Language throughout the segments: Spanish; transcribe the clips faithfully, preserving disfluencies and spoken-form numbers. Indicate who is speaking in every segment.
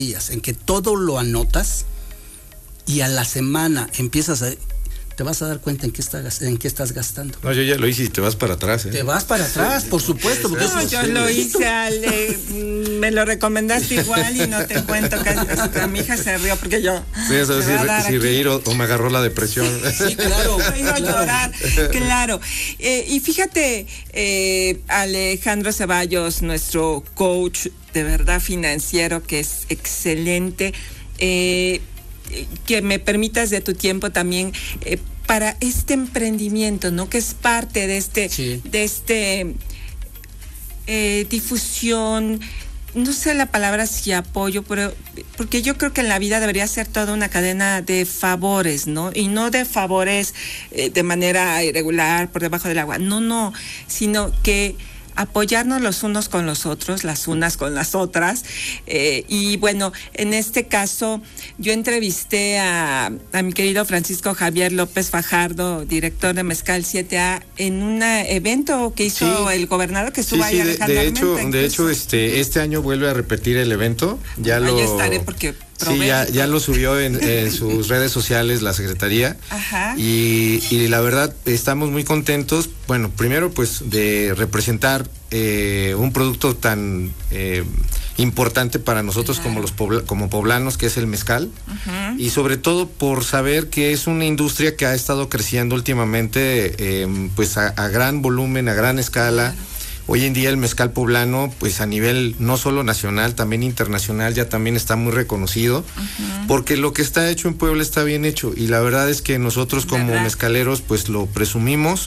Speaker 1: días en que todo lo anotas y a la semana empiezas a... te vas a dar cuenta en qué, está, en qué estás gastando.
Speaker 2: No, yo ya lo hice y te vas para atrás, ¿eh?
Speaker 1: Te vas para atrás, por supuesto. Porque
Speaker 3: no,
Speaker 1: es
Speaker 3: yo lo hice, Ale, me lo recomendaste igual y no te cuento que hasta mi hija se rió porque yo...
Speaker 2: Sí, ya sabes si, re, si reír o, o me agarró la depresión.
Speaker 1: Sí, claro.
Speaker 3: Me iba a llorar, claro. Eh, y fíjate, eh, Alejandro Ceballos, nuestro coach de verdad financiero, que es excelente, eh, que me permitas de tu tiempo también eh, para este emprendimiento, ¿no? Que es parte de este, sí. de este eh, difusión, no sé la palabra si apoyo, pero porque yo creo que en la vida debería ser toda una cadena de favores, ¿no? Y no de favores eh, de manera irregular, por debajo del agua, no, no, sino que apoyarnos los unos con los otros, las unas con las otras. Eh, y bueno, en este caso, yo entrevisté a, a mi querido Francisco Javier López Fajardo, director de Mezcal siete A, en un evento que hizo sí. el gobernador, que estuvo sí, ahí sí, Alejandro
Speaker 2: de, de hecho,
Speaker 3: Armenta,
Speaker 2: de hecho, este, este año vuelve a repetir el evento. Ya
Speaker 3: ahí
Speaker 2: lo
Speaker 3: estaré porque
Speaker 2: Sí, ya, ya lo subió en, en sus redes sociales la Secretaría.
Speaker 3: Ajá.
Speaker 2: Y, y la verdad estamos muy contentos, bueno, primero pues de representar eh, un producto tan eh, importante para nosotros claro. como los pobl- como poblanos, que es el mezcal. Ajá. Y sobre todo por saber que es una industria que ha estado creciendo últimamente eh, pues a, a gran volumen, a gran escala. Claro. Hoy en día el mezcal poblano, pues a nivel no solo nacional, también internacional, ya también está muy reconocido, uh-huh. porque lo que está hecho en Puebla está bien hecho, y la verdad es que nosotros como ¿verdad? mezcaleros, pues lo presumimos.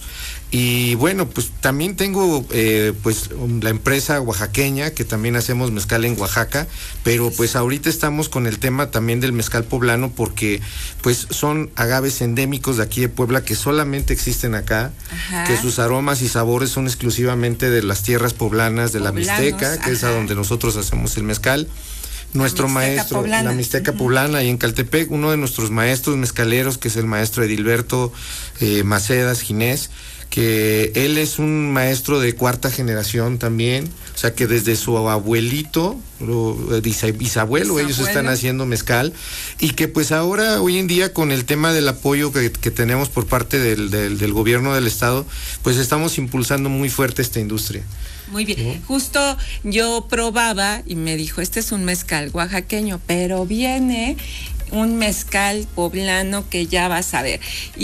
Speaker 2: Y bueno, pues también tengo eh, pues la empresa oaxaqueña, que también hacemos mezcal en Oaxaca, pero pues ahorita estamos con el tema también del mezcal poblano, porque pues son agaves endémicos de aquí de Puebla que solamente existen acá, ajá. que sus aromas y sabores son exclusivamente de las tierras poblanas, de Poblanos, la Mixteca, que ajá. es a donde nosotros hacemos el mezcal. Nuestro la maestro, poblana. la Mixteca uh-huh. poblana, y en Caltepec, uno de nuestros maestros mezcaleros, que es el maestro Edilberto eh, Macedas Ginés, que él es un maestro de cuarta generación también, o sea que desde su abuelito, bisabuelo, bisabuelo, ellos están haciendo mezcal, y que pues ahora, hoy en día, con el tema del apoyo que, que tenemos por parte del, del, del gobierno del estado, pues estamos impulsando muy fuerte esta industria.
Speaker 3: Muy bien, ¿no? Justo yo probaba y me dijo, este es un mezcal oaxaqueño, pero viene un mezcal poblano que ya vas a ver.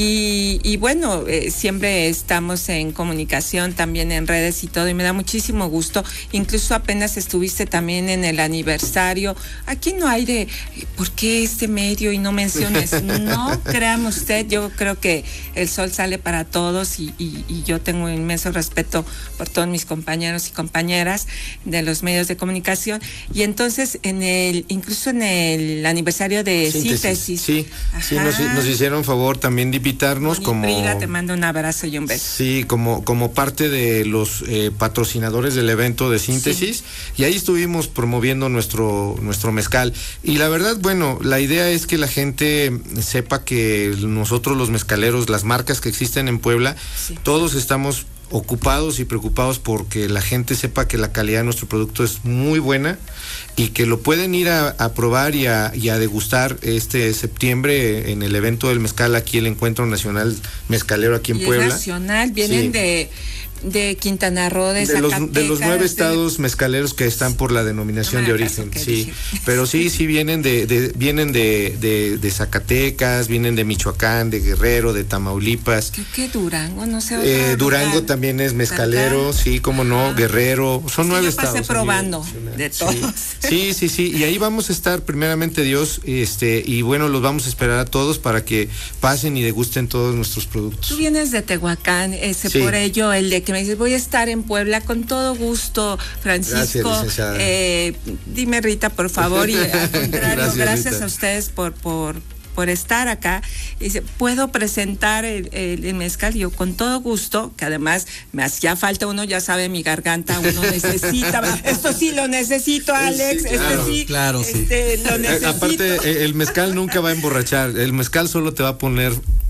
Speaker 3: Y, y bueno, eh, siempre estamos en comunicación, también en redes y todo, y me da muchísimo gusto. Incluso apenas estuviste también en el aniversario. Aquí no hay de, ¿por qué este medio y no menciones? No, créame usted, yo creo que el sol sale para todos, y, y, y yo tengo un inmenso respeto por todos mis compañeros y compañeras de los medios de comunicación. Y entonces, en el, incluso en el aniversario de Síntesis.
Speaker 2: Sí, sí nos, nos hicieron favor también de invitarnos. Moni como...
Speaker 3: Frida, te mando un abrazo y un beso.
Speaker 2: Sí, como, como parte de los eh, patrocinadores del evento de Síntesis, sí. y ahí estuvimos promoviendo nuestro, nuestro mezcal. Y la verdad, bueno, la idea es que la gente sepa que nosotros los mezcaleros, las marcas que existen en Puebla, sí. todos estamos ocupados y preocupados porque la gente sepa que la calidad de nuestro producto es muy buena y que lo pueden ir a, a probar y a, y a degustar este septiembre en el evento del mezcal, aquí el Encuentro Nacional Mezcalero aquí en
Speaker 3: y
Speaker 2: Puebla.
Speaker 3: Es nacional, vienen sí. de de Quintana Roo, de,
Speaker 2: de
Speaker 3: Zacatecas,
Speaker 2: los de los nueve estados
Speaker 3: de...
Speaker 2: mezcaleros que están por la denominación
Speaker 3: no
Speaker 2: de origen, sí, dije. pero sí, sí vienen de, de vienen de, de, de Zacatecas, vienen de Michoacán, de Guerrero, de Tamaulipas.
Speaker 3: ¿Qué, qué Durango? No sé.
Speaker 2: Eh, Durango lugar. También es mezcalero, ¿verdad? Sí, cómo no, ah. Guerrero, son
Speaker 3: sí,
Speaker 2: nueve
Speaker 3: yo
Speaker 2: estados.
Speaker 3: Pasé probando de todos.
Speaker 2: Sí, sí, sí, sí, y ahí vamos a estar, primeramente Dios, este, y bueno, los vamos a esperar a todos para que pasen y degusten todos nuestros productos.
Speaker 3: Tú vienes de Tehuacán, ese sí. por ello el de que me dices, voy a estar en Puebla, con todo gusto, Francisco.
Speaker 2: Gracias,
Speaker 3: eh, dime, Rita, por favor, y al contrario, gracias, gracias a ustedes por, por, por estar acá. Y dice, ¿puedo presentar el, el, el mezcal? Yo, con todo gusto, que además me hacía falta uno, ya sabe, mi garganta, uno necesita. Esto sí lo necesito, Alex.
Speaker 2: Sí, claro,
Speaker 3: este sí,
Speaker 1: claro,
Speaker 3: este,
Speaker 1: sí.
Speaker 3: lo necesito.
Speaker 2: Aparte, el mezcal nunca va a emborrachar, el mezcal solo te va a poner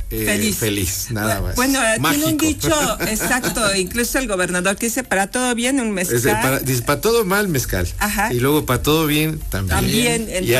Speaker 2: eh,
Speaker 3: feliz.
Speaker 2: feliz, nada más.
Speaker 3: Bueno,
Speaker 2: Mágico.
Speaker 3: tiene un dicho exacto, incluso el gobernador que dice, para todo bien un mezcal.
Speaker 2: Es de, para, dice, para todo mal, mezcal.
Speaker 3: Ajá.
Speaker 2: Y luego para todo bien, también.
Speaker 3: También,
Speaker 2: y